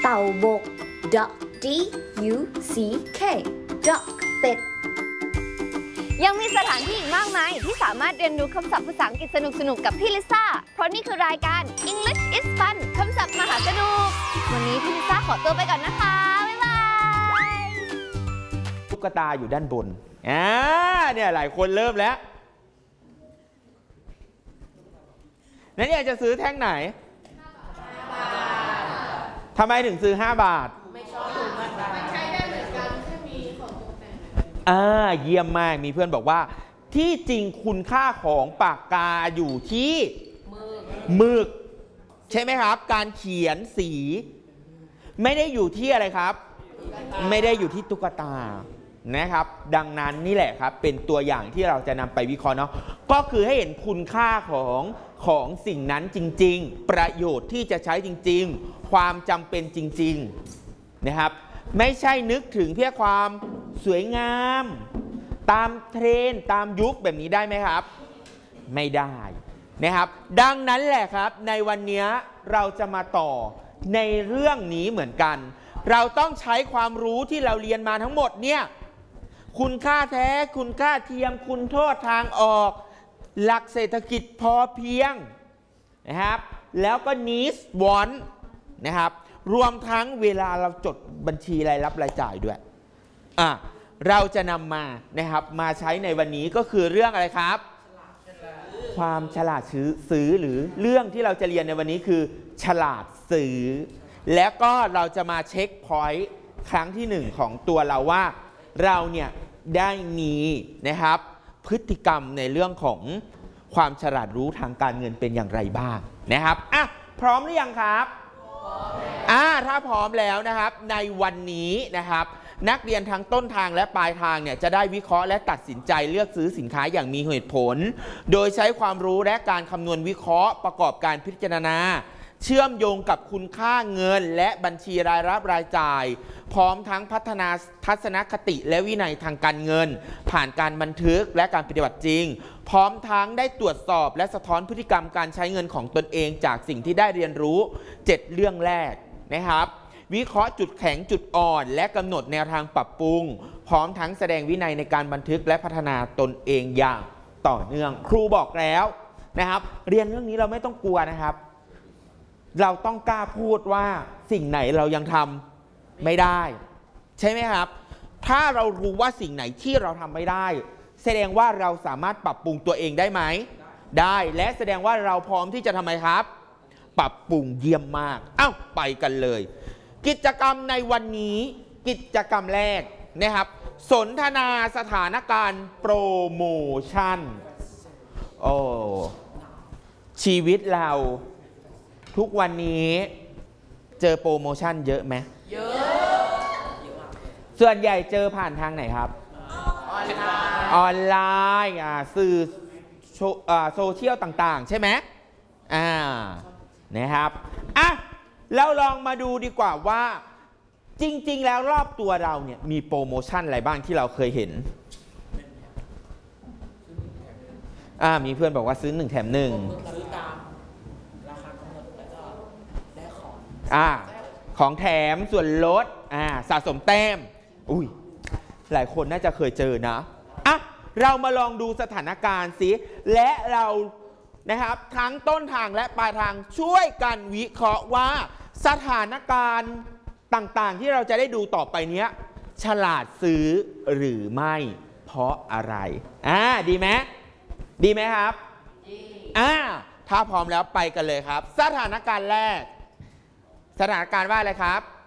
เต่าบก duck D U C K duck เป็ดยังมีสถานที่อีกมากมายที่สามารถเรียนรู้คำศัพท์ภาษาอังกฤษสนุกๆกับพี่ลิซ่าเพราะนี่คือรายการ English is Fun คำศัพท์มหาสนุกวันนี้พี่ลิซ่าขอตัวไปก่อนนะคะบ๊ายบายตุ๊กตาอยู่ด้านบนเนี่ยหลายคนเริ่มแล้วนั่นอยากจะซื้อแท่งไหนทำไมถึงซื้อ5 บาทไม่ชอบมันใช้ได้เหมือนกันแค่มีของตกแต่งเยี่ยมมากมีเพื่อนบอกว่าที่จริงคุณค่าของปากกาอยู่ที่หมึกใช่ไหมครับการเขียนสีไม่ได้อยู่ที่อะไรครับไม่ได้อยู่ที่ตุ๊กตานะครับดังนั้นนี่แหละครับเป็นตัวอย่างที่เราจะนำไปวิเคราะห์เนาะก็คือให้เห็นคุณค่าของสิ่งนั้นจริงๆประโยชน์ที่จะใช้จริงๆความจำเป็นจริงๆนะครับไม่ใช่นึกถึงเพื่อความสวยงามตามเทรนด์ตามยุคแบบนี้ได้ไหมครับไม่ได้นะครับดังนั้นแหละครับในวันนี้เราจะมาต่อในเรื่องนี้เหมือนกันเราต้องใช้ความรู้ที่เราเรียนมาทั้งหมดเนี่ยคุณค่าแท้คุณค่าเทียมคุณโทษทางออกหลักเศรษฐกิจพอเพียงนะครับแล้วก็ needs want นะครับรวมทั้งเวลาเราจดบัญชีรายรับรายจ่ายด้วยเราจะนำมานะครับมาใช้ในวันนี้ก็คือเรื่องอะไรครับความฉลาดซื้อหรือเรื่องที่เราจะเรียนในวันนี้คือฉลาดซื้อแล้วก็เราจะมาเช็คพอยต์ครั้งที่1ของตัวเราว่าเราเนี่ยได้มีนะครับพฤติกรรมในเรื่องของความฉลาดรู้ทางการเงินเป็นอย่างไรบ้างนะครับพร้อมหรือยังครับถ้าพร้อมแล้วนะครับในวันนี้นะครับนักเรียนทั้งต้นทางและปลายทางเนี่ยจะได้วิเคราะห์และตัดสินใจเลือกซื้อสินค้าอย่างมีเหตุผลโดยใช้ความรู้และการคำนวณวิเคราะห์ประกอบการพิจารณาเชื่อมโยงกับคุณค่าเงินและบัญชีรายรับรายจ่ายพร้อมทั้งพัฒนาทัศนคติและวินัยทางการเงินผ่านการบันทึกและการปฏิบัติจริงพร้อมทั้งได้ตรวจสอบและสะท้อนพฤติกรรมการใช้เงินของตนเองจากสิ่งที่ได้เรียนรู้7เรื่องแรกนะครับวิเคราะห์จุดแข็งจุดอ่อนและกำหนดแนวทางปรับปรุงพร้อมทั้งแสดงวินัยในการบันทึกและพัฒนาตนเองอย่างต่อเนื่องครูบอกแล้วนะครับเรียนเรื่องนี้เราไม่ต้องกลัวนะครับเราต้องกล้าพูดว่าสิ่งไหนเรายังทำไม่ได้ใช่ไหมครับถ้าเรารู้ว่าสิ่งไหนที่เราทำไม่ได้แสดงว่าเราสามารถปรับปรุงตัวเองได้ไหมได้และแสดงว่าเราพร้อมที่จะทำไมครับปรับปรุงเยี่ยมมากไปกันเลยกิจกรรมในวันนี้กิจกรรมแรกนะครับสนทนาสถานการณ์โปรโมชั่นชีวิตเราทุกวันนี้เจอโปรโมชั่นเยอะไหมเยอะส่วนใหญ่เจอผ่านทางไหนครับออนไลน์สื่อโซเชียลต่างๆใช่ไหมนะครับเราลองมาดูดีกว่าว่าจริงๆแล้วรอบตัวเราเนี่ยมีโปรโมชั่นอะไรบ้างที่เราเคยเห็นมีเพื่อนบอกว่าซื้อ1 แถม 1ซื้อตามราคากำหนดแล้วก็ได้ของแถมส่วนลดสะสมแต้มหลายคนน่าจะเคยเจอนะเรามาลองดูสถานการณ์สิและเรานะครับทั้งต้นทางและปลายทางช่วยกันวิเคราะห์ว่าสถานการณ์ต่างๆที่เราจะได้ดูต่อไปนี้ฉลาดซื้อหรือไม่เพราะอะไรดีไหมดีไหมครับถ้าพร้อมแล้วไปกันเลยครับสถานการณ์แรกสถานการณ์ว่าอะไรครับ